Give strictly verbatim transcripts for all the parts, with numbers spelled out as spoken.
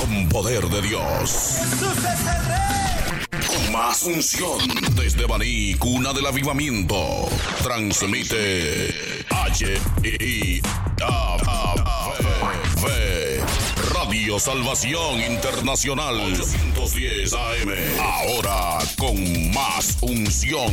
con poder de Dios. Con más unción desde Baní, cuna del avivamiento. Transmite H I A V Radio Salvación Internacional ochocientos diez A M. Ahora con más unción.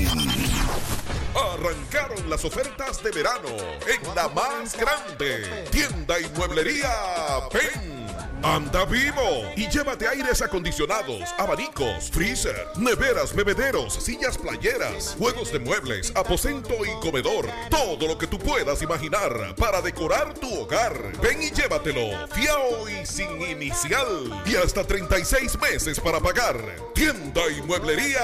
Arrancaron las ofertas de verano en la más grande tienda y mueblería Pen. Anda vivo y llévate aires acondicionados, abanicos, freezer, neveras, bebederos, sillas playeras, juegos de muebles, aposento y comedor. Todo lo que tú puedas imaginar para decorar tu hogar. Ven y llévatelo, fiao y sin inicial. Y hasta treinta y seis meses para pagar. Tienda y mueblería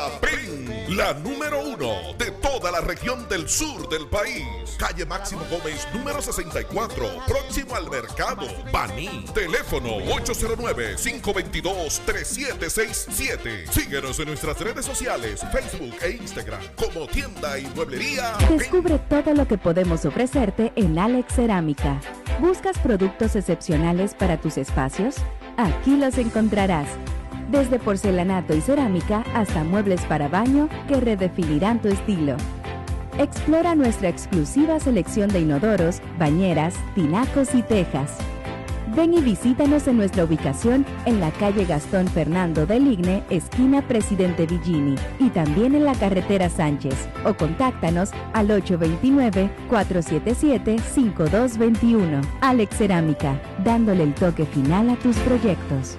Pen, la número uno de toda la región del sur del país. Calle Máximo Gómez, número sesenta y cuatro, próximo al mercado, Baní. Teléfono ocho cero nueve, cinco dos dos, tres siete seis siete. Síguenos en nuestras redes sociales, Facebook e Instagram como Tienda y Mueblería. Descubre todo lo que podemos ofrecerte en Alex Cerámica. ¿Buscas productos excepcionales para tus espacios? Aquí los encontrarás. Desde porcelanato y cerámica hasta muebles para baño que redefinirán tu estilo. Explora nuestra exclusiva selección de inodoros, bañeras, tinacos y tejas. Ven y visítanos en nuestra ubicación en la calle Gastón Fernando del Igne, esquina Presidente Villini, y también en la carretera Sánchez, o contáctanos al ocho dos nueve, cuatro siete siete, cinco dos dos uno. Alex Cerámica, dándole el toque final a tus proyectos.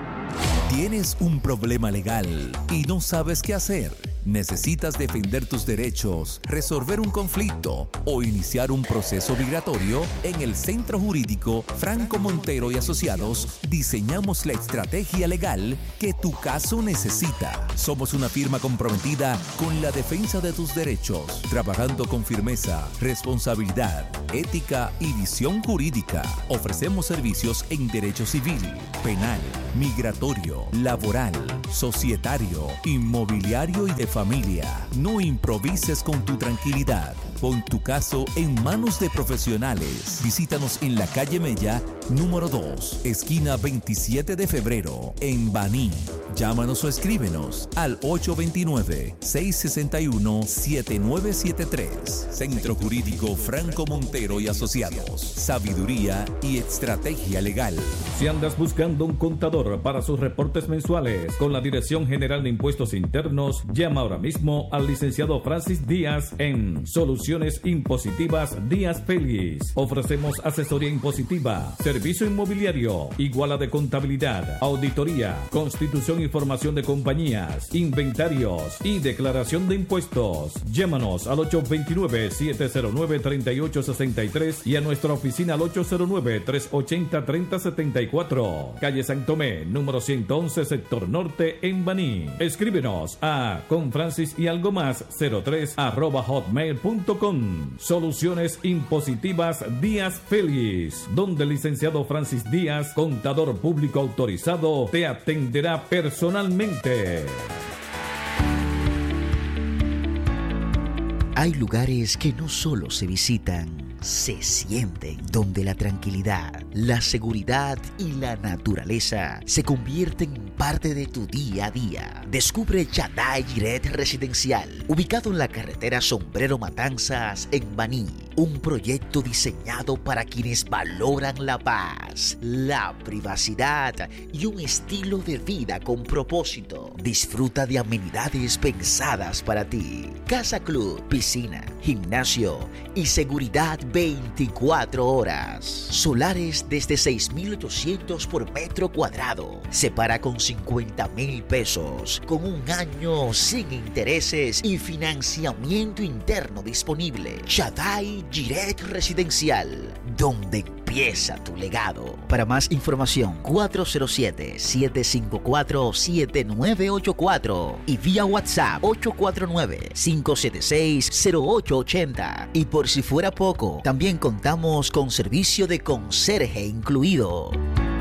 ¿Tienes un problema legal y no sabes qué hacer? ¿Necesitas defender tus derechos, resolver un conflicto o iniciar un proceso migratorio? En el Centro Jurídico Franco Montero y Asociados diseñamos la estrategia legal que tu caso necesita. Somos una firma comprometida con la defensa de tus derechos, trabajando con firmeza, responsabilidad, ética y visión jurídica. Ofrecemos servicios en derecho civil, penal, migratorio, laboral, societario, inmobiliario y de familia. No improvises con tu tranquilidad. Pon tu caso en manos de profesionales. Visítanos en la calle Mella, número dos, esquina veintisiete de febrero, en Baní. Llámanos o escríbenos al ocho dos nueve, seis seis uno, siete nueve siete tres. Centro Jurídico Franco Montero y Asociados. Sabiduría y estrategia legal. Si andas buscando un contador para sus reportes mensuales con la Dirección General de Impuestos Internos, llama ahora mismo al licenciado Francis Díaz en Soluciones Impositivas Díaz Félix. Ofrecemos asesoría impositiva, servicio inmobiliario, iguala de contabilidad, auditoría, constitución y formación de compañías, inventarios y declaración de impuestos. Llámanos al ocho dos nueve, siete cero nueve, tres ocho seis tres y a nuestra oficina al ocho cero nueve, tres ocho cero, tres cero siete cuatro. Calle San Tomé, número ciento once, sector norte, en Baní. Escríbenos a confrancis y algo más cero tres arroba hotmail punto com. Soluciones Impositivas Díaz Félix, donde el licenciado Francis Díaz, contador público autorizado, te atenderá personalmente. Hay lugares que no solo se visitan, se sienten, donde la tranquilidad, la seguridad y la naturaleza se convierten en parte de tu día a día. Descubre Shaddai Jiret Residencial, ubicado en la carretera Sombrero Matanzas en Baní. Un proyecto diseñado para quienes valoran la paz, la privacidad y un estilo de vida con propósito. Disfruta de amenidades pensadas para ti. Casa Club, piscina, gimnasio y seguridad veinticuatro horas. Solares desde seis mil ochocientos por metro cuadrado. Separa con cincuenta mil pesos, con un año sin intereses y financiamiento interno disponible. Shaddai Jiret Residencial, donde empieza tu legado. Para más información, cuatro cero siete, siete cinco cuatro, siete nueve ocho cuatro y vía WhatsApp ocho cuatro nueve, cinco siete seis, cero ocho ocho cero. Y por si fuera poco, también contamos con servicio de conserje incluido.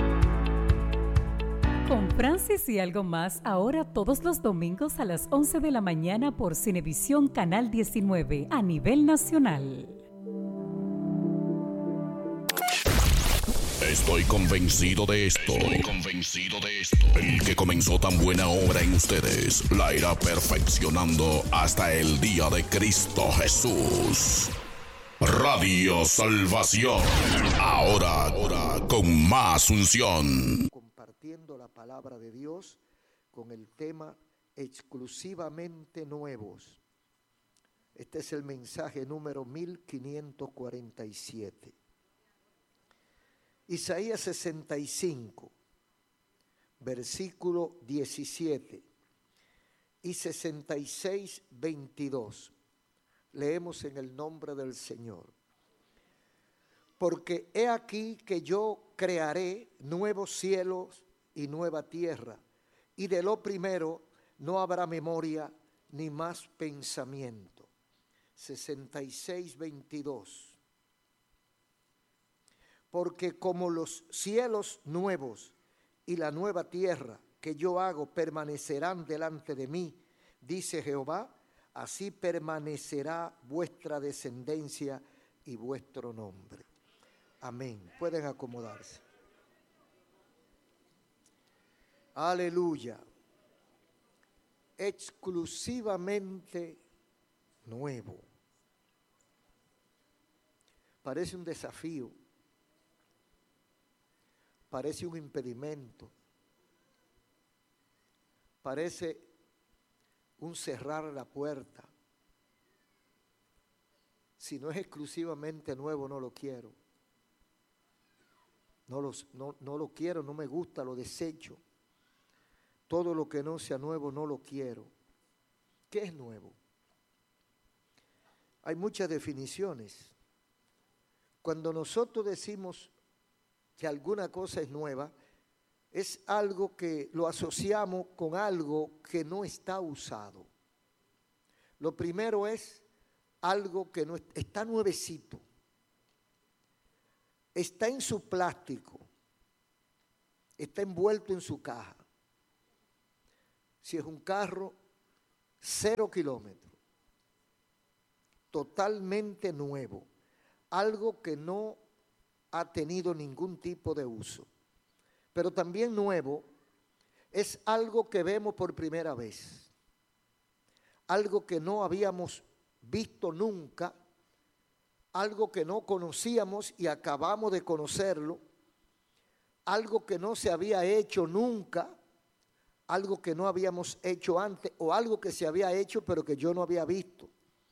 Con Francis y algo más, ahora todos los domingos a las once de la mañana por Cinevisión Canal diecinueve a nivel nacional. Estoy convencido de esto. Estoy convencido de esto. El que comenzó tan buena obra en ustedes la irá perfeccionando hasta el día de Cristo Jesús. Radio Salvación. Ahora, ahora con más unción. Compartiendo la palabra de Dios con el tema exclusivamente nuevos. Este es el mensaje número mil quinientos cuarenta y siete. Isaías sesenta y cinco, versículo diecisiete y sesenta y seis, veintidós. Leemos en el nombre del Señor. Porque he aquí que yo crearé nuevos cielos y nueva tierra, y de lo primero no habrá memoria ni más pensamiento. sesenta y seis, veintidós. Porque como los cielos nuevos y la nueva tierra que yo hago permanecerán delante de mí, dice Jehová, así permanecerá vuestra descendencia y vuestro nombre. Amén. Pueden acomodarse. Aleluya. Exclusivamente nuevo. Parece un desafío. Parece un impedimento. Parece un cerrar la puerta. Si no es exclusivamente nuevo, no lo quiero. No, los, no, no lo quiero, no me gusta, lo desecho. Todo lo que no sea nuevo, no lo quiero. ¿Qué es nuevo? Hay muchas definiciones. Cuando nosotros decimos que alguna cosa es nueva, es algo que lo asociamos con algo que no está usado. Lo primero es algo que no está nuevecito, está en su plástico, está envuelto en su caja. Si es un carro, cero kilómetros, totalmente nuevo, algo que no ha tenido ningún tipo de uso. Pero también nuevo es algo que vemos por primera vez, algo que no habíamos visto nunca, algo que no conocíamos y acabamos de conocerlo, algo que no se había hecho nunca, algo que no habíamos hecho antes o algo que se había hecho pero que yo no había visto,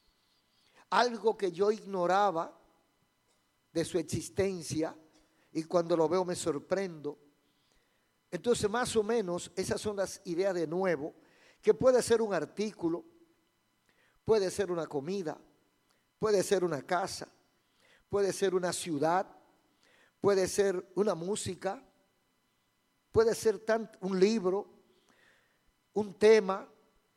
algo que yo ignoraba de su existencia y cuando lo veo me sorprendo. Entonces más o menos esas son las ideas de nuevo, que puede ser un artículo, puede ser una comida, puede ser una casa, puede ser una ciudad, puede ser una música, puede ser tanto, un libro, un tema,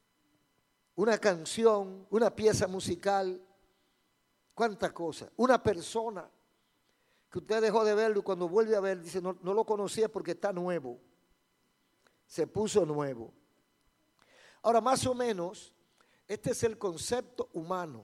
una canción, una pieza musical, cuántas cosas, una persona que usted dejó de verlo y cuando vuelve a ver dice no, no lo conocía porque está nuevo, se puso nuevo. Ahora más o menos este es el concepto humano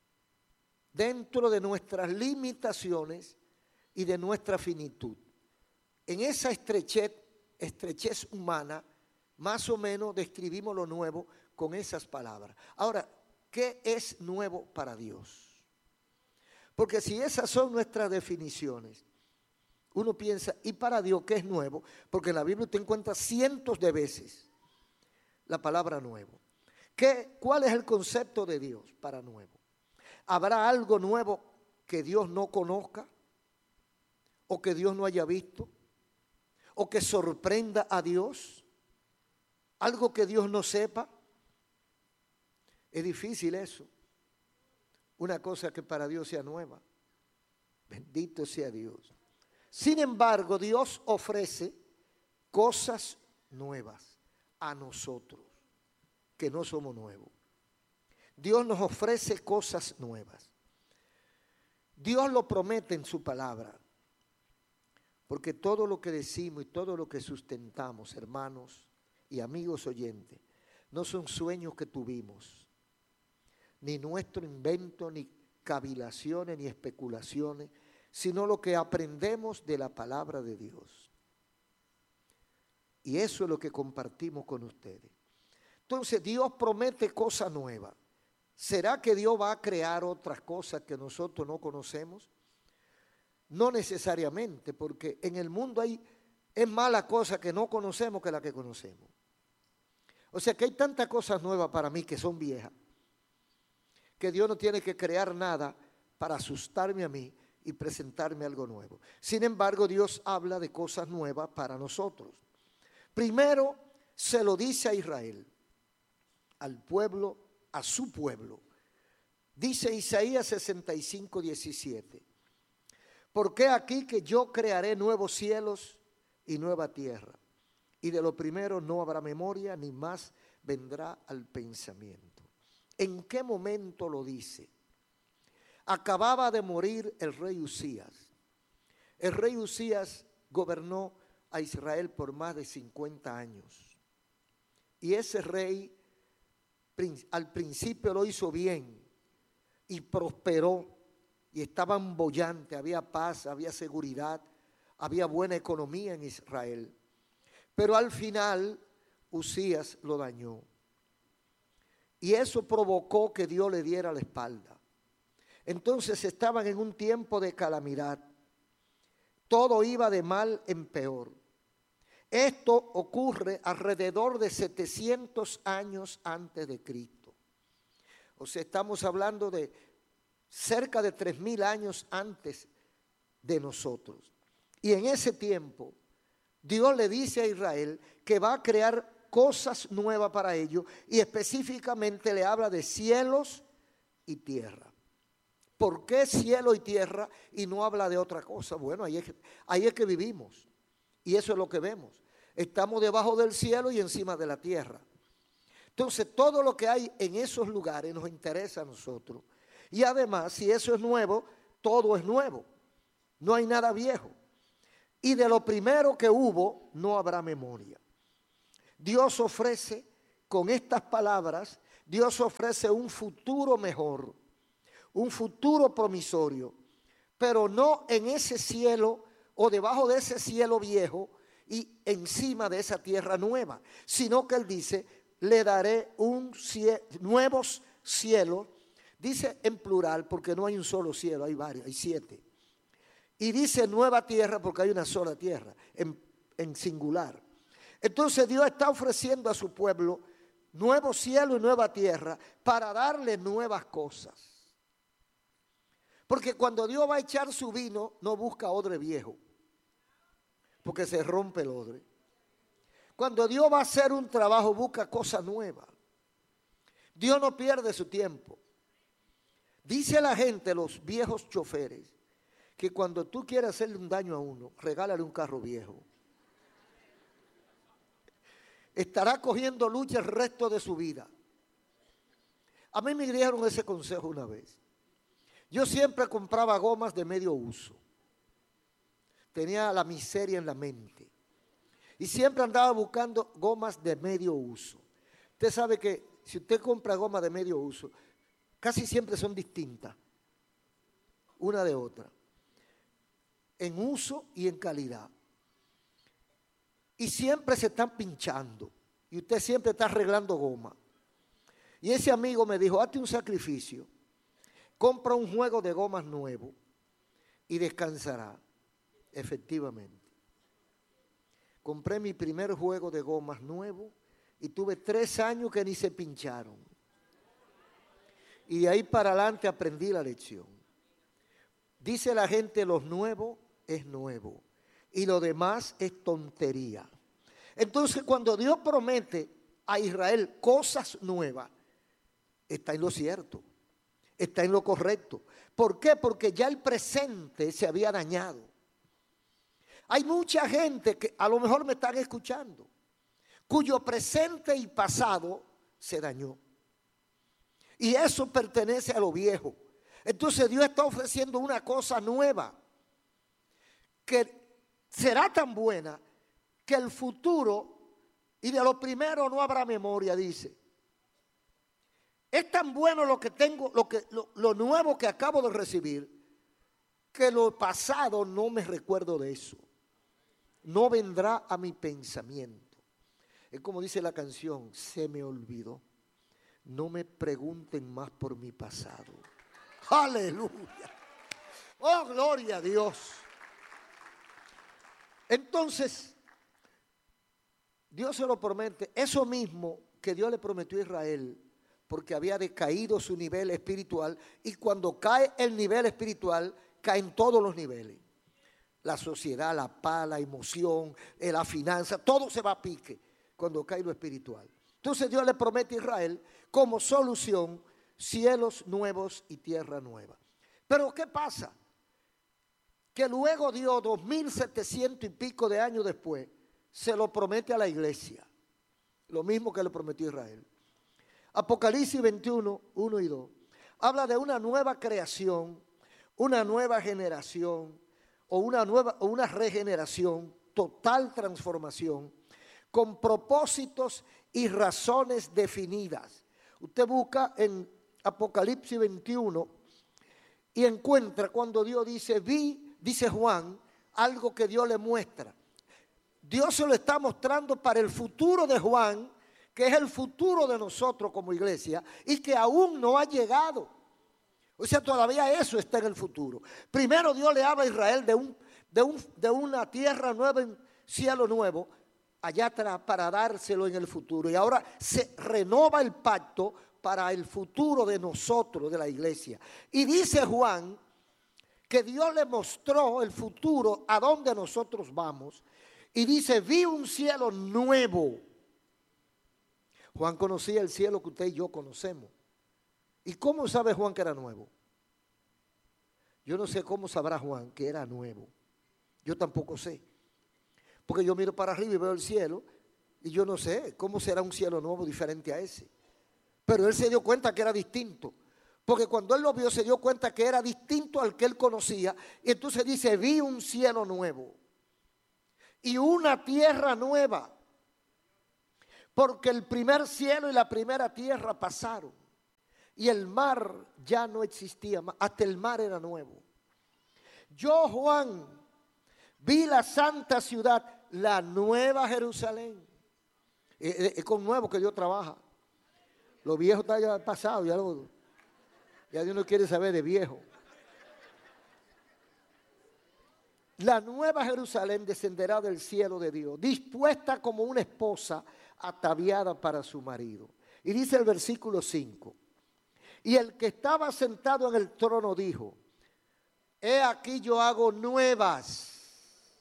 dentro de nuestras limitaciones y de nuestra finitud. En esa estrechez, estrechez humana más o menos describimos lo nuevo con esas palabras. Ahora, ¿qué es nuevo para Dios? Porque si esas son nuestras definiciones, uno piensa, ¿y para Dios qué es nuevo? Porque en la Biblia usted encuentra cientos de veces la palabra nuevo. ¿Qué, ¿Cuál es el concepto de Dios para nuevo? ¿Habrá algo nuevo que Dios no conozca? ¿O que Dios no haya visto? ¿O que sorprenda a Dios? ¿Algo que Dios no sepa? Es difícil eso. Una cosa que para Dios sea nueva. Bendito sea Dios. Sin embargo, Dios ofrece cosas nuevas a nosotros, que no somos nuevos. Dios nos ofrece cosas nuevas. Dios lo promete en su palabra. Porque todo lo que decimos y todo lo que sustentamos, hermanos y amigos oyentes, no son sueños que tuvimos, ni nuestro invento, ni cavilaciones, ni especulaciones, sino lo que aprendemos de la palabra de Dios. Y eso es lo que compartimos con ustedes. Entonces Dios promete cosas nuevas. ¿Será que Dios va a crear otras cosas que nosotros no conocemos? No necesariamente, porque en el mundo hay, es más la cosa que no conocemos que la que conocemos. O sea que hay tantas cosas nuevas para mí que son viejas, que Dios no tiene que crear nada para asustarme a mí y presentarme algo nuevo. Sin embargo, Dios habla de cosas nuevas para nosotros. Primero, se lo dice a Israel, al pueblo, a su pueblo. Dice Isaías sesenta y cinco, diecisiete. Porque aquí que yo crearé nuevos cielos y nueva tierra, y de lo primero no habrá memoria, ni más vendrá al pensamiento. ¿En qué momento lo dice? Acababa de morir el rey Usías. El rey Usías gobernó a Israel por más de cincuenta años. Y ese rey al principio lo hizo bien y prosperó y estaba bollante, había paz, había seguridad, había buena economía en Israel. Pero al final Usías lo dañó. Y eso provocó que Dios le diera la espalda. Entonces estaban en un tiempo de calamidad. Todo iba de mal en peor. Esto ocurre alrededor de setecientos años antes de Cristo. O sea, estamos hablando de cerca de tres mil años antes de nosotros. Y en ese tiempo, Dios le dice a Israel que va a crear cosas nuevas para ellos y específicamente le habla de cielos y tierra. ¿Por qué cielo y tierra y no habla de otra cosa? Bueno, ahí es que, ahí es que vivimos y eso es lo que vemos. Estamos debajo del cielo y encima de la tierra. Entonces, todo lo que hay en esos lugares nos interesa a nosotros. Y además, si eso es nuevo, todo es nuevo. No hay nada viejo. Y de lo primero que hubo, no habrá memoria. Dios ofrece, con estas palabras, Dios ofrece un futuro mejor, un futuro promisorio, pero no en ese cielo o debajo de ese cielo viejo y encima de esa tierra nueva, sino que Él dice, le daré un cie- nuevos cielos, dice en plural porque no hay un solo cielo, hay varios, hay siete. Y dice nueva tierra porque hay una sola tierra, en, en singular. Entonces Dios está ofreciendo a su pueblo nuevo cielo y nueva tierra para darle nuevas cosas. Porque cuando Dios va a echar su vino, no busca odre viejo, porque se rompe el odre. Cuando Dios va a hacer un trabajo, busca cosas nuevas. Dios no pierde su tiempo. Dice la gente, los viejos choferes, que cuando tú quieres hacerle un daño a uno, regálale un carro viejo. Estará cogiendo lucha el resto de su vida. A mí me dieron ese consejo una vez. Yo siempre compraba gomas de medio uso. Tenía la miseria en la mente. Y siempre andaba buscando gomas de medio uso. Usted sabe que si usted compra gomas de medio uso, casi siempre son distintas, una de otra, en uso y en calidad. Y siempre se están pinchando. Y usted siempre está arreglando goma. Y ese amigo me dijo, hazte un sacrificio. Compra un juego de gomas nuevo y descansará. Efectivamente. Compré mi primer juego de gomas nuevo y tuve tres años que ni se pincharon. Y de ahí para adelante aprendí la lección. Dice la gente, lo nuevo es nuevo y lo demás es tontería. Entonces, cuando Dios promete a Israel cosas nuevas, está en lo cierto, está en lo correcto. ¿Por qué? Porque ya el presente se había dañado. Hay mucha gente que a lo mejor me están escuchando, cuyo presente y pasado se dañó. Y eso pertenece a lo viejo. Entonces Dios está ofreciendo una cosa nueva que será tan buena que el futuro, y de lo primero no habrá memoria, dice. Es tan bueno lo que tengo, lo, que, lo, lo nuevo que acabo de recibir, que lo pasado no me recuerdo de eso. No vendrá a mi pensamiento. Es como dice la canción, se me olvidó. No me pregunten más por mi pasado. Aleluya. Oh, gloria a Dios. Entonces, Dios se lo promete. Eso mismo que Dios le prometió a Israel, porque había decaído su nivel espiritual, y cuando cae el nivel espiritual, caen todos los niveles. La sociedad, la paz, la emoción, la finanza, todo se va a pique cuando cae lo espiritual. Entonces Dios le promete a Israel como solución cielos nuevos y tierra nueva. Pero ¿qué pasa? Que luego Dios, dos mil setecientos y pico de años después, se lo promete a la iglesia. Lo mismo que le prometió a Israel. Apocalipsis veintiuno, uno y dos. Habla de una nueva creación, una nueva generación, o una nueva, o una regeneración, total transformación, con propósitos y razones definidas. Usted busca en Apocalipsis veintiuno y encuentra cuando Dios dice, vi, dice Juan, algo que Dios le muestra. Dios se lo está mostrando para el futuro de Juan, que es el futuro de nosotros como iglesia y que aún no ha llegado. O sea, todavía eso está en el futuro. Primero Dios le habla a Israel de, un, de, un, de una tierra nueva, en cielo nuevo, allá atrás para dárselo en el futuro. Y ahora se renova el pacto para el futuro de nosotros, de la iglesia. Y dice Juan que Dios le mostró el futuro a donde nosotros vamos. Y dice, vi un cielo nuevo. Juan conocía el cielo que usted y yo conocemos. ¿Y cómo sabe Juan que era nuevo? Yo no sé cómo sabrá Juan que era nuevo. Yo tampoco sé. Porque yo miro para arriba y veo el cielo y yo no sé cómo será un cielo nuevo diferente a ese. Pero él se dio cuenta que era distinto. Porque cuando él lo vio se dio cuenta que era distinto al que él conocía. Y entonces dice, vi un cielo nuevo y una tierra nueva. Porque el primer cielo y la primera tierra pasaron. Y el mar ya no existía más, hasta el mar era nuevo. Yo, Juan, vi la santa ciudad, la nueva Jerusalén. Es, es con nuevo que Dios trabaja. Lo viejo está ya pasado, ya, lo, ya Dios no quiere saber de viejo. La nueva Jerusalén descenderá del cielo de Dios, dispuesta como una esposa ataviada para su marido. Y dice el versículo cinco. Y el que estaba sentado en el trono dijo, he aquí yo hago nuevas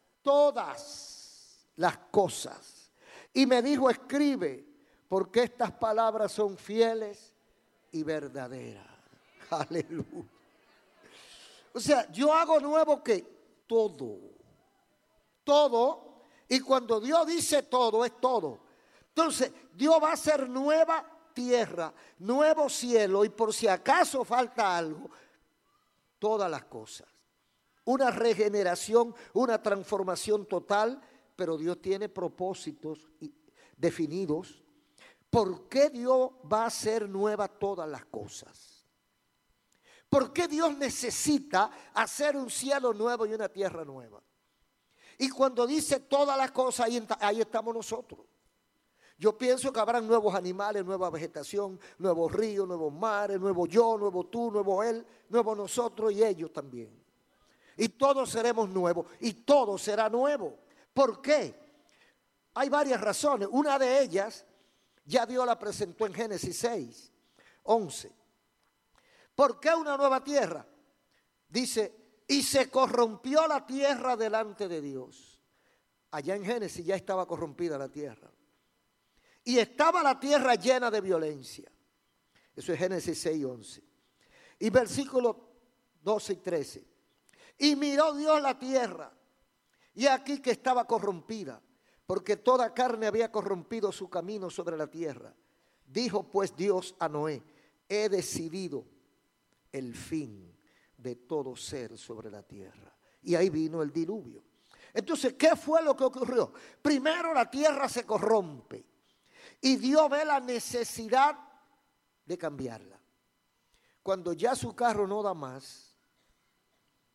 todas las cosas. Y me dijo, escribe, porque estas palabras son fieles y verdaderas. Aleluya. O sea, yo hago nuevo que todo. Todo. Y cuando Dios dice todo, es todo. Entonces, Dios va a hacer nueva tierra, nuevo cielo, y por si acaso falta algo, todas las cosas. Una regeneración, una transformación total, pero Dios tiene propósitos definidos. ¿Por qué Dios va a hacer nueva todas las cosas? ¿Por qué Dios necesita hacer un cielo nuevo y una tierra nueva? Y cuando dice todas las cosas, ahí, ahí estamos nosotros. Yo pienso que habrán nuevos animales, nueva vegetación, nuevos ríos, nuevos mares, nuevo yo, nuevo tú, nuevo él, nuevo nosotros y ellos también. Y todos seremos nuevos y todo será nuevo. ¿Por qué? Hay varias razones. Una de ellas ya Dios la presentó en Génesis seis, once. ¿Por qué una nueva tierra? Dice, y se corrompió la tierra delante de Dios. Allá en Génesis ya estaba corrompida la tierra. Y estaba la tierra llena de violencia. Eso es Génesis seis, once. Y versículos doce y trece. Y miró Dios la tierra, y aquí que estaba corrompida, porque toda carne había corrompido su camino sobre la tierra. Dijo pues Dios a Noé, he decidido el fin de todo ser sobre la tierra. Y ahí vino el diluvio. Entonces, ¿qué fue lo que ocurrió? Primero la tierra se corrompe. Y Dios ve la necesidad de cambiarla. Cuando ya su carro no da más,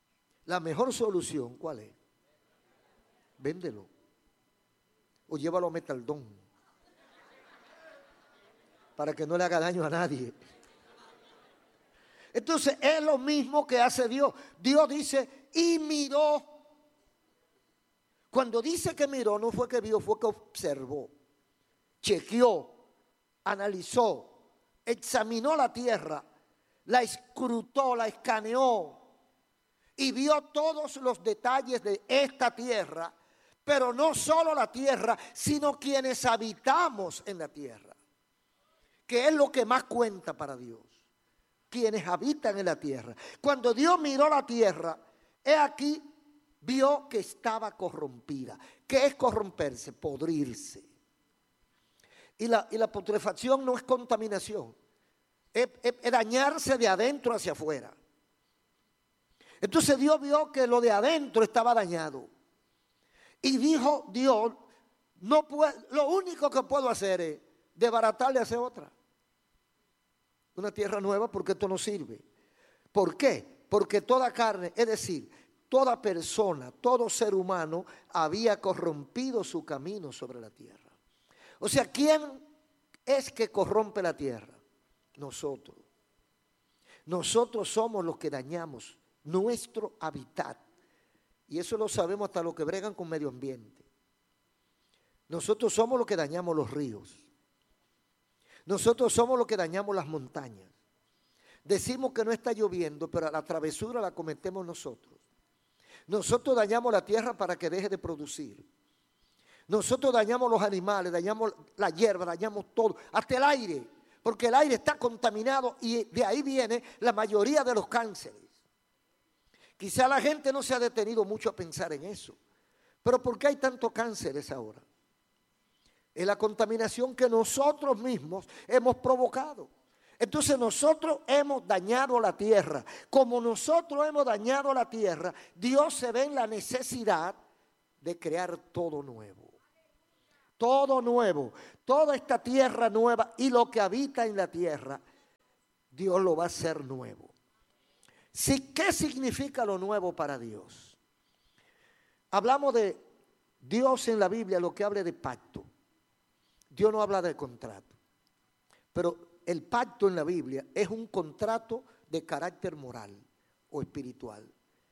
La mejor solución, ¿cuál es? Véndelo. O llévalo a Metaldón. Para que no le haga daño a nadie. Entonces es lo mismo que hace Dios. Dios dice, y miró. Cuando dice que miró, no fue que vio, fue que observó, chequeó, analizó, examinó la tierra, la escrutó, la escaneó y vio todos los detalles de esta tierra, pero no solo la tierra, sino quienes habitamos en la tierra, que es lo que más cuenta para Dios, quienes habitan en la tierra. Cuando Dios miró la tierra, he aquí, vio que estaba corrompida. ¿Qué es corromperse? Podrirse. Y la, y la putrefacción no es contaminación, es, es, es dañarse de adentro hacia afuera. Entonces Dios vio que lo de adentro estaba dañado. Y dijo Dios, no puedo, lo único que puedo hacer es desbaratarle y hacer otra. Una tierra nueva, porque esto no sirve. ¿Por qué? Porque toda carne, es decir, toda persona, todo ser humano había corrompido su camino sobre la tierra. O sea, ¿quién es que corrompe la tierra? Nosotros. Nosotros somos los que dañamos nuestro hábitat. Y eso lo sabemos hasta los que bregan con medio ambiente. Nosotros somos los que dañamos los ríos. Nosotros somos los que dañamos las montañas. Decimos que no está lloviendo, pero la travesura la cometemos nosotros. Nosotros dañamos la tierra para que deje de producir. Nosotros dañamos los animales, dañamos la hierba, dañamos todo, hasta el aire, porque el aire está contaminado y de ahí viene la mayoría de los cánceres. Quizá la gente no se ha detenido mucho a pensar en eso, pero ¿por qué hay tantos cánceres ahora? Es la contaminación que nosotros mismos hemos provocado. Entonces nosotros hemos dañado la tierra. Como nosotros hemos dañado la tierra, Dios se ve en la necesidad de crear todo nuevo. Todo nuevo. Toda esta tierra nueva y lo que habita en la tierra, Dios lo va a hacer nuevo. Sí, ¿qué significa lo nuevo para Dios? Hablamos de Dios en la Biblia, lo que habla de pacto. Dios no habla de contrato. Pero el pacto en la Biblia es un contrato de carácter moral o espiritual.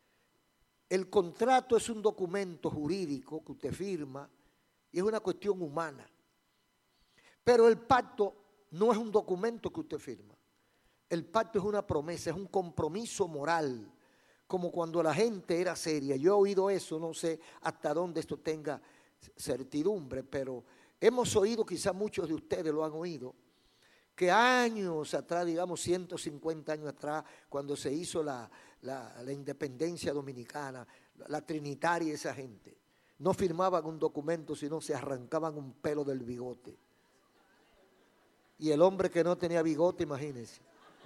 El contrato es un documento jurídico que usted firma y es una cuestión humana. Pero el pacto no es un documento que usted firma. El pacto es una promesa, es un compromiso moral, como cuando la gente era seria. Yo he oído eso, no sé hasta dónde esto tenga certidumbre, pero hemos oído, quizá muchos de ustedes lo han oído, que años atrás, digamos ciento cincuenta años atrás, cuando se hizo la, la, la independencia dominicana, la trinitaria, esa gente, no firmaban un documento, sino se arrancaban un pelo del bigote. Y el hombre que no tenía bigote, imagínense.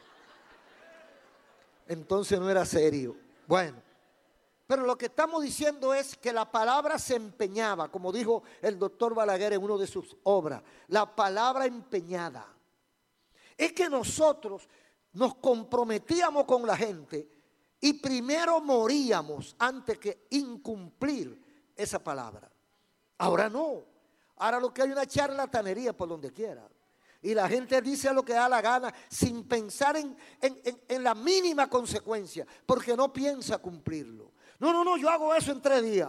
Entonces no era serio. Bueno, pero lo que estamos diciendo es que la palabra se empeñaba, como dijo el doctor Balaguer en una de sus obras, la palabra empeñada. Es que nosotros nos comprometíamos con la gente y primero moríamos antes que incumplir esa palabra. Ahora no. Ahora lo que hay es una charlatanería por donde quiera. Y la gente dice lo que da la gana sin pensar en, en, en, en la mínima consecuencia, porque no piensa cumplirlo. No, no, no, yo hago eso en tres días.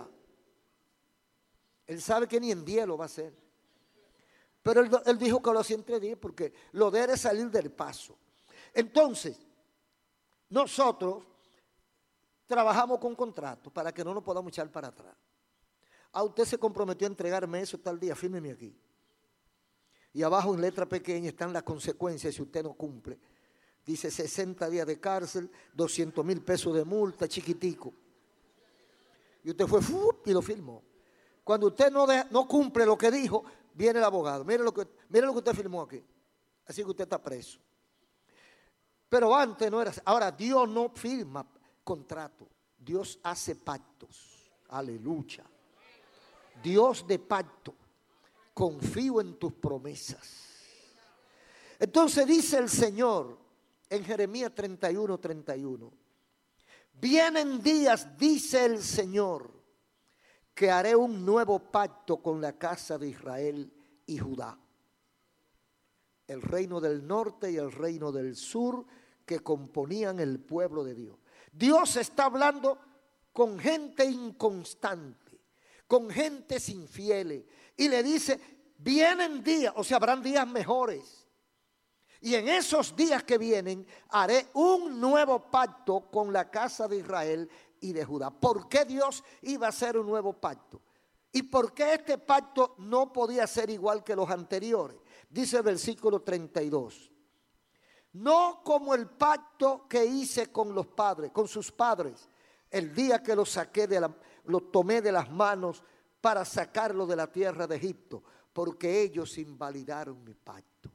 Él sabe que ni en diez lo va a hacer. Pero él, él dijo que lo hacía en tres días porque lo de él es salir del paso. Entonces, nosotros trabajamos con contratos para que no nos podamos echar para atrás. A usted se comprometió a entregarme eso tal día, fírmeme aquí. Y abajo en letra pequeña están las consecuencias si usted no cumple. Dice sesenta días de cárcel, doscientos mil pesos de multa, chiquitico. Y usted fue ¡fup! Y lo firmó. Cuando usted no, de, no cumple lo que dijo, viene el abogado. Mire lo, que, mire lo que usted firmó aquí. Así que usted está preso. Pero antes no era así. Ahora Dios no firma contrato. Dios hace pactos. Aleluya. Dios de pacto. Confío en tus promesas. Entonces dice el Señor en Jeremías treinta y uno, treinta y uno, vienen días, dice el Señor, que haré un nuevo pacto con la casa de Israel y Judá. El reino del norte y el reino del sur que componían el pueblo de Dios. Dios está hablando con gente inconstante, con gentes infieles, y le dice, vienen días, o sea, habrán días mejores. Y en esos días que vienen haré un nuevo pacto con la casa de Israel y de Judá. ¿Por qué Dios iba a hacer un nuevo pacto? ¿Y por qué este pacto no podía ser igual que los anteriores? Dice el versículo treinta y dos. No como el pacto que hice con los padres, con sus padres, el día que los saqué de la, los tomé de las manos para sacarlo de la tierra de Egipto, porque ellos invalidaron mi pacto.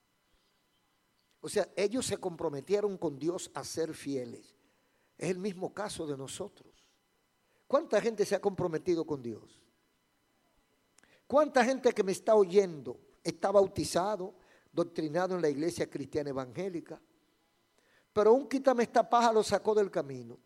O sea, ellos se comprometieron con Dios a ser fieles. Es el mismo caso de nosotros. ¿Cuánta gente se ha comprometido con Dios? ¿Cuánta gente que me está oyendo está bautizado, doctrinado en la iglesia cristiana evangélica? Pero un quítame esta paja lo sacó del camino.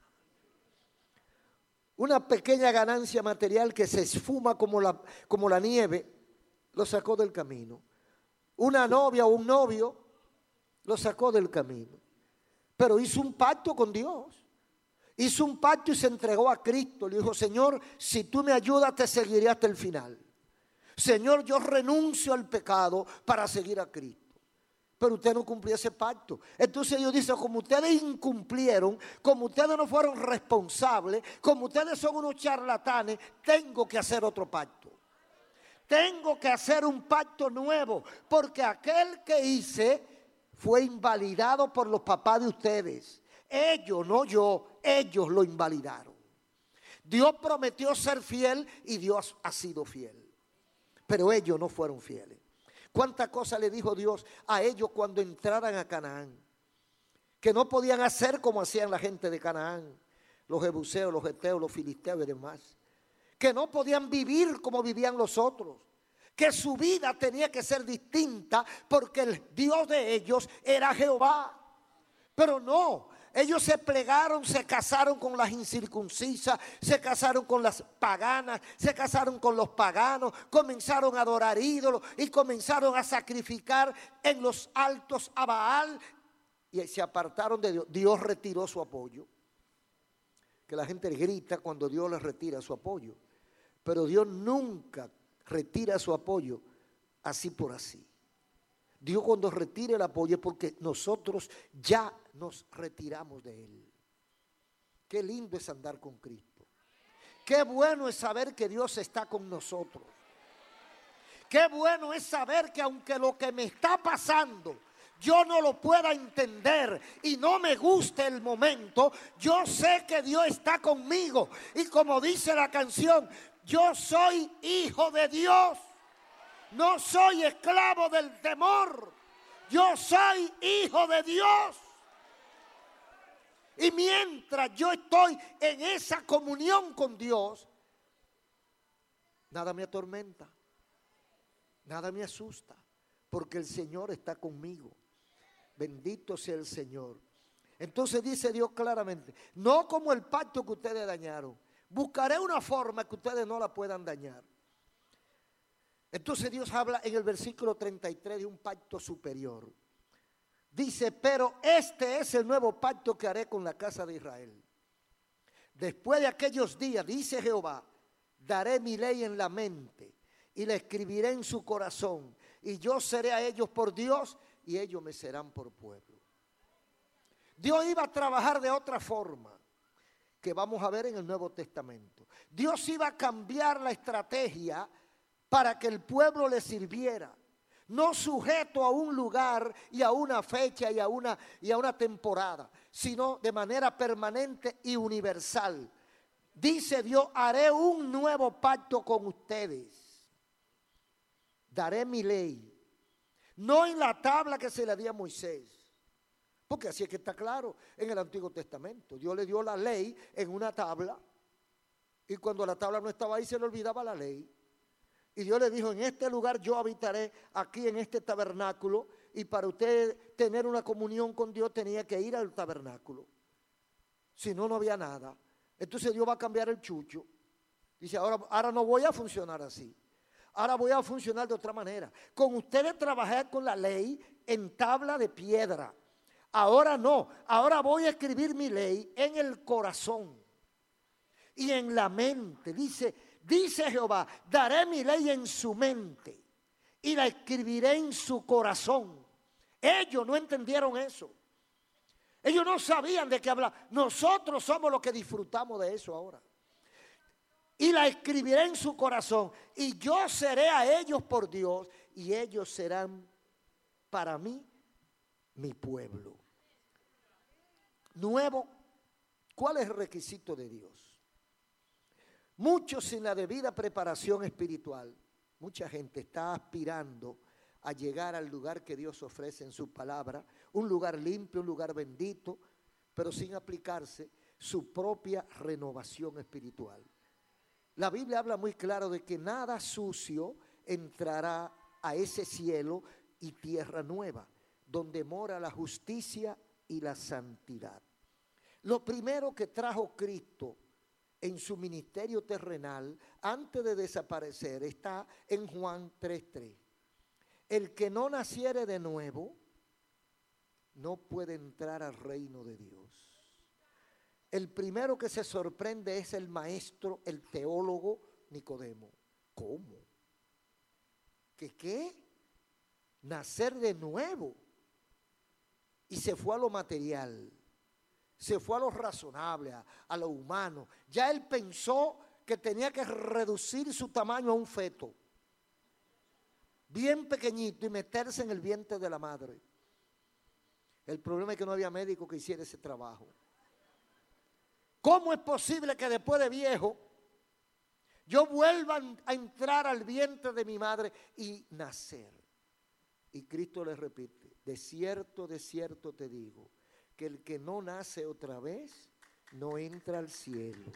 Una pequeña ganancia material que se esfuma como la, como la nieve, lo sacó del camino. Una novia o un novio lo sacó del camino. Pero hizo un pacto con Dios. Hizo un pacto y se entregó a Cristo. Le dijo, Señor, si tú me ayudas, te seguiré hasta el final. Señor, yo renuncio al pecado para seguir a Cristo. Pero usted no cumplió ese pacto. Entonces Dios dice, como ustedes incumplieron, como ustedes no fueron responsables, como ustedes son unos charlatanes, tengo que hacer otro pacto. Tengo que hacer un pacto nuevo, porque aquel que hice fue invalidado por los papás de ustedes. Ellos, no yo, ellos lo invalidaron. Dios prometió ser fiel y Dios ha sido fiel. Pero ellos no fueron fieles. ¿Cuántas cosas le dijo Dios a ellos cuando entraran a Canaán? Que no podían hacer como hacían la gente de Canaán, los jebuseos, los heteos, los filisteos y demás. Que no podían vivir como vivían los otros. Que su vida tenía que ser distinta porque el Dios de ellos era Jehová. Pero no, ellos se plegaron, se casaron con las incircuncisas, se casaron con las paganas, se casaron con los paganos, comenzaron a adorar ídolos y comenzaron a sacrificar en los altos a Baal y se apartaron de Dios. Dios retiró su apoyo. Que la gente grita cuando Dios les retira su apoyo, pero Dios nunca retira su apoyo así por así. Dios cuando retira el apoyo es porque nosotros ya nos retiramos de Él. Qué lindo es andar con Cristo. Qué bueno es saber que Dios está con nosotros. Qué bueno es saber que aunque lo que me está pasando yo no lo pueda entender y no me guste el momento, yo sé que Dios está conmigo. Y como dice la canción, yo soy hijo de Dios. No soy esclavo del temor. Yo soy hijo de Dios. Y mientras yo estoy en esa comunión con Dios, nada me atormenta, nada me asusta, porque el Señor está conmigo. Bendito sea el Señor. Entonces dice Dios claramente, no como el pacto que ustedes dañaron. Buscaré una forma que ustedes no la puedan dañar. Entonces Dios habla en el versículo treinta y tres de un pacto superior. Dice, pero este es el nuevo pacto que haré con la casa de Israel. Después de aquellos días, dice Jehová, daré mi ley en la mente y la escribiré en su corazón. Y yo seré a ellos por Dios y ellos me serán por pueblo. Dios iba a trabajar de otra forma que vamos a ver en el Nuevo Testamento. Dios iba a cambiar la estrategia para que el pueblo le sirviera, no sujeto a un lugar y a una fecha y a una, y a una temporada, sino de manera permanente y universal. Dice Dios, haré un nuevo pacto con ustedes, daré mi ley, no en la tabla que se le dio a Moisés, porque así es que está claro en el Antiguo Testamento. Dios le dio la ley en una tabla y cuando la tabla no estaba ahí se le olvidaba la ley. Y Dios le dijo, en este lugar yo habitaré, aquí en este tabernáculo, y para usted tener una comunión con Dios tenía que ir al tabernáculo. Si no, no había nada. Entonces Dios va a cambiar el chucho. Dice, ahora, ahora no voy a funcionar así. Ahora voy a funcionar de otra manera. Con ustedes trabajé con la ley en tabla de piedra. Ahora no. Ahora voy a escribir mi ley en el corazón y en la mente. Dice, dice Jehová, daré mi ley en su mente y la escribiré en su corazón. Ellos no entendieron eso. Ellos no sabían de qué hablar. Nosotros somos los que disfrutamos de eso ahora. Y la escribiré en su corazón. Y yo seré a ellos por Dios. Y ellos serán para mí mi pueblo. Nuevo. ¿Cuál es el requisito de Dios? Muchos sin la debida preparación espiritual. Mucha gente está aspirando a llegar al lugar que Dios ofrece en su palabra. Un lugar limpio, un lugar bendito. Pero sin aplicarse su propia renovación espiritual. La Biblia habla muy claro de que nada sucio entrará a ese cielo y tierra nueva, donde mora la justicia y la santidad. Lo primero que trajo Cristo en su ministerio terrenal, antes de desaparecer, está en Juan tres tres. El que no naciere de nuevo, no puede entrar al reino de Dios. El primero que se sorprende es el maestro, el teólogo Nicodemo. ¿Cómo? ¿Qué qué? Nacer de nuevo. Y se fue a lo material, se fue a lo razonable, a, a lo humano. Ya él pensó que tenía que reducir su tamaño a un feto, bien pequeñito, y meterse en el vientre de la madre. El problema es que no había médico que hiciera ese trabajo. ¿Cómo es posible que después de viejo yo vuelva a entrar al vientre de mi madre y nacer? Y Cristo le repite, de cierto, de cierto te digo, que el que no nace otra vez no entra al cielo.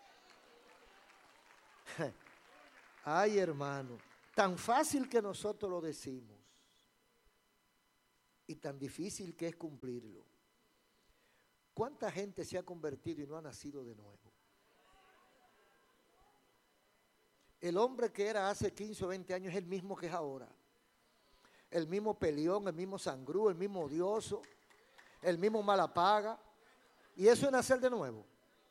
Ay, hermano, tan fácil que nosotros lo decimos y tan difícil que es cumplirlo. ¿Cuánta gente se ha convertido y no ha nacido de nuevo? El hombre que era hace quince o veinte años es el mismo que es ahora. El mismo peleón, el mismo sangrú, el mismo odioso, el mismo malapaga. Y eso es nacer de nuevo.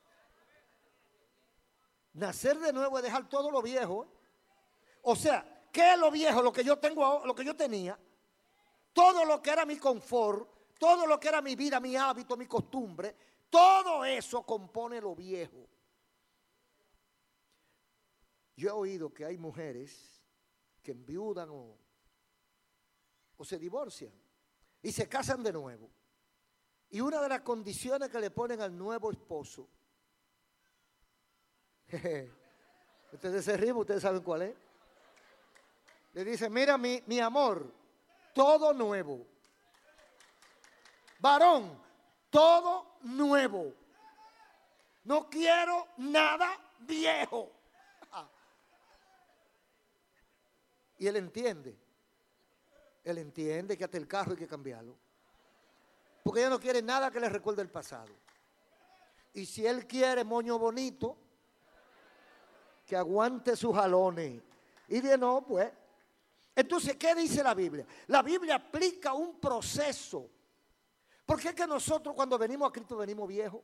Nacer de nuevo es dejar todo lo viejo. ¿eh? O sea, ¿qué es lo viejo? Lo que yo tengo, lo que yo tenía. Todo lo que era mi confort. Todo lo que era mi vida, mi hábito, mi costumbre, todo eso compone lo viejo. Yo he oído que hay mujeres que enviudan o, o se divorcian y se casan de nuevo. Y una de las condiciones que le ponen al nuevo esposo, ustedes se ríen, ustedes saben cuál es. Le dicen, mira mi, mi amor, todo nuevo. Varón, todo nuevo. No quiero nada viejo. Y él entiende. Él entiende que hasta el carro hay que cambiarlo. Porque ella no quiere nada que le recuerde el pasado. Y si él quiere moño bonito, que aguante sus jalones. Y de no, pues. Entonces, ¿qué dice la Biblia? La Biblia aplica un proceso. ¿Por qué es que nosotros cuando venimos a Cristo venimos viejos?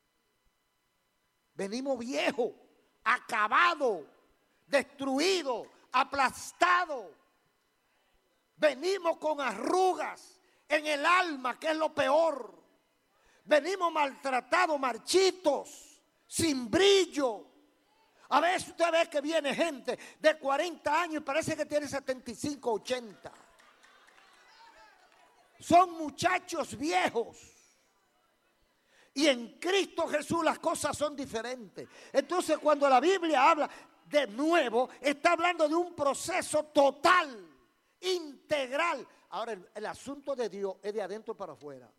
Venimos viejos, acabados, destruidos, aplastados. Venimos con arrugas en el alma, que es lo peor. Venimos maltratados, marchitos, sin brillo. A veces usted ve que viene gente de cuarenta años y parece que tiene setenta y cinco, ochenta. Son muchachos viejos. Y en Cristo Jesús las cosas son diferentes. Entonces cuando la Biblia habla de nuevo, está hablando de un proceso total, integral. Ahora el, el asunto de Dios es de adentro para afuera.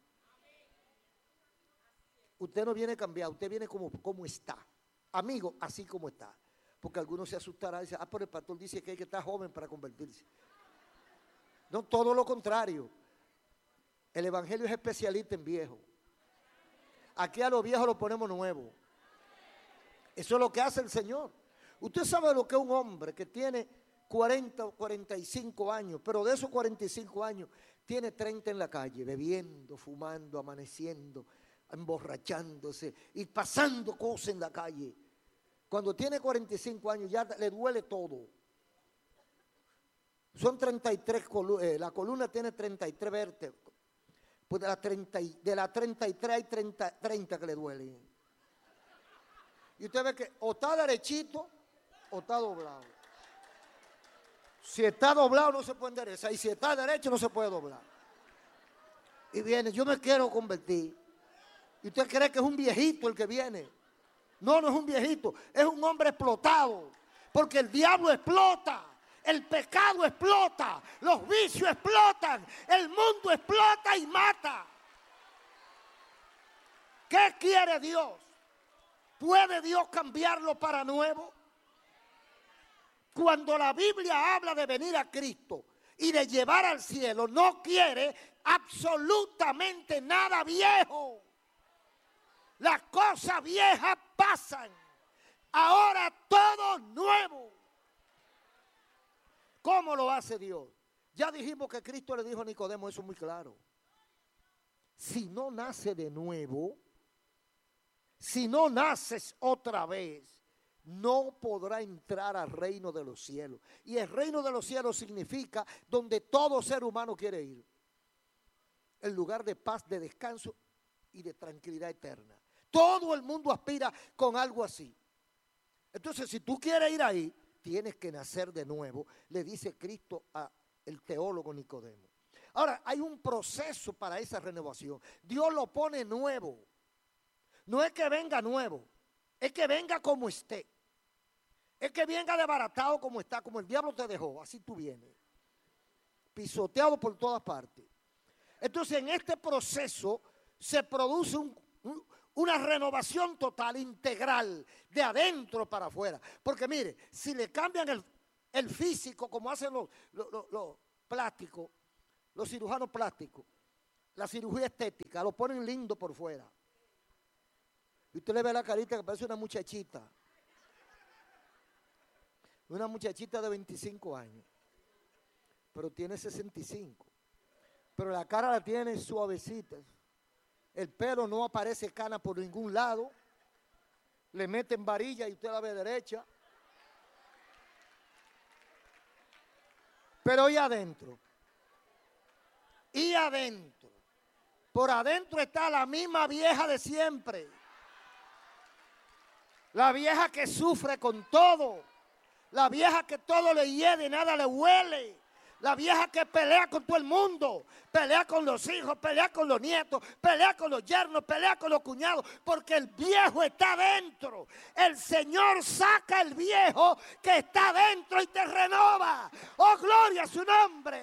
Usted no viene cambiado, usted viene como, como está. Amigo, así como está. Porque algunos se asustarán y dicen, ah, pero el pastor dice que hay que estar joven para convertirse. No, todo lo contrario. El evangelio es especialista en viejo. aquí a los viejos los ponemos nuevos. Eso es lo que hace el Señor. Usted sabe lo que es un hombre que tiene cuarenta o cuarenta y cinco años, pero de esos cuarenta y cinco años tiene treinta en la calle, bebiendo, fumando, amaneciendo, emborrachándose y pasando cosas en la calle. Cuando tiene cuarenta y cinco años ya le duele todo. Son treinta y tres columnas, eh, la columna tiene treinta y tres vértebras. Pues de la, treinta, de la treinta y tres hay treinta, treinta que le duelen. Y usted ve que o está derechito o está doblado. Si está doblado no se puede enderezar, y si está derecho no se puede doblar. Y viene, yo me quiero convertir. Y usted cree que es un viejito el que viene. No, no es un viejito, es un hombre explotado. Porque el diablo explota, el pecado explota, los vicios explotan, el mundo explota y mata. ¿Qué quiere Dios? ¿Puede Dios cambiarlo para nuevo? Cuando la Biblia habla de venir a Cristo y de llevar al cielo, no quiere absolutamente nada viejo. Las cosas viejas pasan. Ahora todo nuevo. ¿Cómo lo hace Dios? Ya dijimos que Cristo le dijo a Nicodemo, eso es muy claro. Si no nace de nuevo, si no naces otra vez, no podrá entrar al reino de los cielos. Y el reino de los cielos significa donde todo ser humano quiere ir. El lugar de paz, de descanso y de tranquilidad eterna. Todo el mundo aspira con algo así. Entonces, si tú quieres ir ahí, tienes que nacer de nuevo, le dice Cristo al teólogo Nicodemo. Ahora, hay un proceso para esa renovación. Dios lo pone nuevo. No es que venga nuevo, es que venga como esté. Es que venga desbaratado como está, como el diablo te dejó, así tú vienes. Pisoteado por todas partes. Entonces, en este proceso se produce un, un, una renovación total, integral, de adentro para afuera. Porque mire, si le cambian el, el físico, como hacen los, los, los, los plásticos, los cirujanos plásticos, la cirugía estética, lo ponen lindo por fuera. Y usted le ve la carita que parece una muchachita. Una muchachita de veinticinco años. Pero tiene sesenta y cinco. Pero la cara la tiene suavecita. El pelo no aparece cana por ningún lado. Le meten varilla y usted la ve derecha. Pero y adentro. Y adentro. Por adentro está la misma vieja de siempre. La vieja que sufre con todo. La vieja que todo le hiede y nada le huele. La vieja que pelea con todo el mundo. Pelea con los hijos, pelea con los nietos, pelea con los yernos, pelea con los cuñados. Porque el viejo está dentro. El Señor saca el viejo que está dentro y te renova. ¡Oh, gloria a su nombre!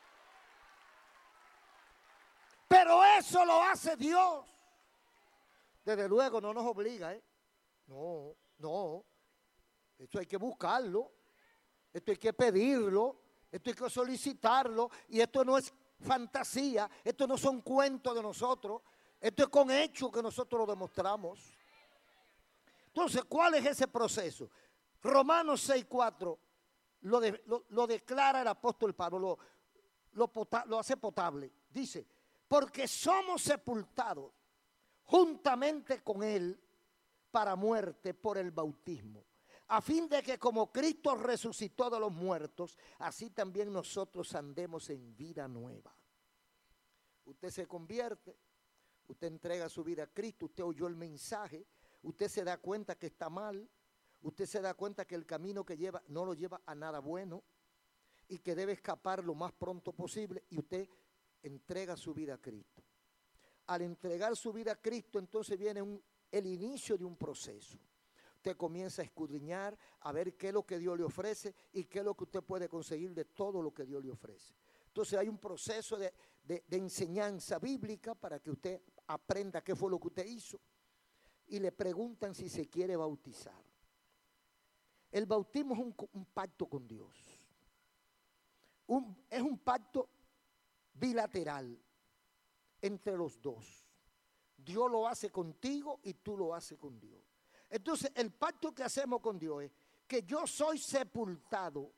Pero eso lo hace Dios. Desde luego no nos obliga, ¿eh? No, no. Esto hay que buscarlo. Esto hay que pedirlo. Esto hay que solicitarlo. Y esto no es fantasía. Esto no son cuentos de nosotros. Esto es con hechos que nosotros lo demostramos. Entonces, ¿cuál es ese proceso? Romanos seis cuatro lo, de, lo, lo declara el apóstol Pablo. Lo, lo, pota, lo hace potable. Dice, porque somos sepultados juntamente con él para muerte por el bautismo, a fin de que como Cristo resucitó de los muertos, así también nosotros andemos en vida nueva. Usted se convierte, usted entrega su vida a Cristo, usted oyó el mensaje, usted se da cuenta que está mal, usted se da cuenta que el camino que lleva no lo lleva a nada bueno y que debe escapar lo más pronto posible, y usted entrega su vida a Cristo. Al entregar su vida a Cristo, entonces viene un el inicio de un proceso. Usted comienza a escudriñar, a ver qué es lo que Dios le ofrece y qué es lo que usted puede conseguir de todo lo que Dios le ofrece. Entonces hay un proceso de, de, de enseñanza bíblica para que usted aprenda qué fue lo que usted hizo, y le preguntan si se quiere bautizar. El bautismo es un, un pacto con Dios. Un, es un pacto bilateral entre los dos. Dios lo hace contigo y tú lo haces con Dios. Entonces, el pacto que hacemos con Dios es que yo soy sepultado.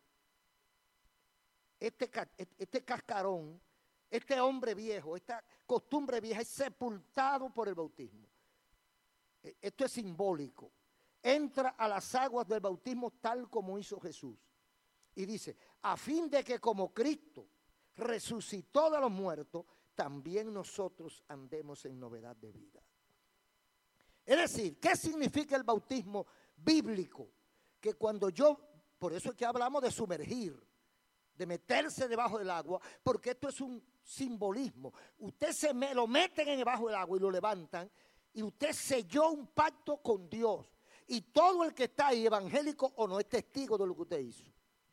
Este, este cascarón, este hombre viejo, esta costumbre vieja es sepultado por el bautismo. Esto es simbólico. Entra a las aguas del bautismo tal como hizo Jesús. Y dice, a fin de que como Cristo resucitó de los muertos, también nosotros andemos en novedad de vida. Es decir, ¿qué significa el bautismo bíblico? Que cuando yo, por eso es que hablamos de sumergir, de meterse debajo del agua, porque esto es un simbolismo. Usted se me, lo meten en debajo del agua y lo levantan, y usted selló un pacto con Dios. Y todo el que está ahí, evangélico o no, es testigo de lo que usted hizo.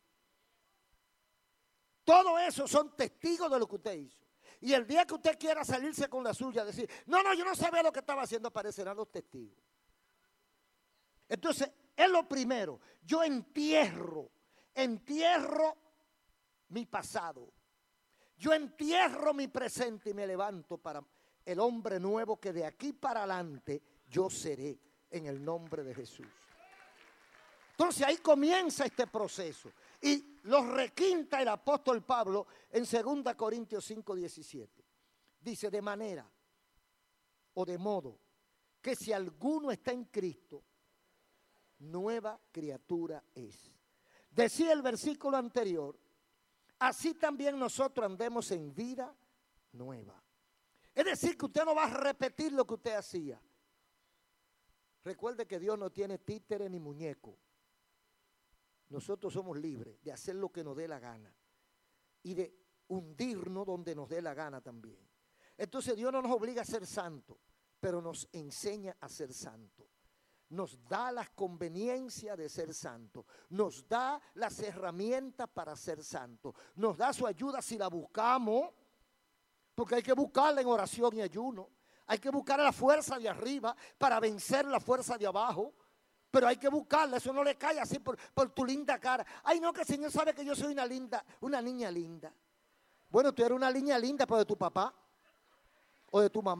Todo eso son testigos de lo que usted hizo. Y el día que usted quiera salirse con la suya, decir, no, no, yo no sabía lo que estaba haciendo, aparecerán los testigos. Entonces, es lo primero. Yo entierro, entierro mi pasado. Yo entierro mi presente y me levanto para el hombre nuevo que de aquí para adelante yo seré en el nombre de Jesús. Entonces ahí comienza este proceso. Y lo requinta el apóstol Pablo en segunda Corintios cinco, diecisiete. Dice, de manera o de modo que si alguno está en Cristo, nueva criatura es. Decía el versículo anterior, así también nosotros andemos en vida nueva. Es decir, que usted no va a repetir lo que usted hacía. Recuerde que Dios no tiene títere ni muñeco. Nosotros somos libres de hacer lo que nos dé la gana y de hundirnos donde nos dé la gana también. Entonces Dios no nos obliga a ser santos, pero nos enseña a ser santos. Nos da las conveniencias de ser santos, nos da las herramientas para ser santos, nos da su ayuda si la buscamos, porque hay que buscarla en oración y ayuno, hay que buscar la fuerza de arriba para vencer la fuerza de abajo, pero hay que buscarla, eso no le cae así por, por tu linda cara. Ay, no, que el Señor sabe que yo soy una linda, una niña linda. Bueno, tú eres una niña linda, pero de tu papá o de tu mamá.